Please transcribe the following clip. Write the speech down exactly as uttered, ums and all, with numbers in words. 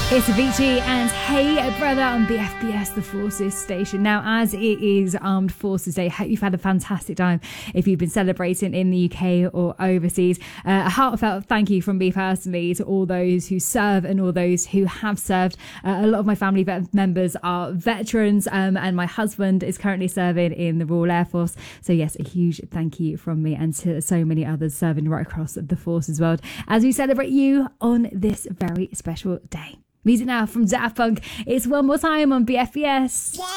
It's Avicii and Hey Brother on B F B S, the Forces station. Now, as it is Armed Forces Day, I hope you've had a fantastic time if you've been celebrating in the U K or overseas. Uh, a heartfelt thank you from me personally to all those who serve and all those who have served. Uh, a lot of my family members are veterans, um, and my husband is currently serving in the Royal Air Force. So yes, a huge thank you from me and to so many others serving right across the forces world as we celebrate you on this very special day. Music now from Daft Punk. It's One More Time on B F B S.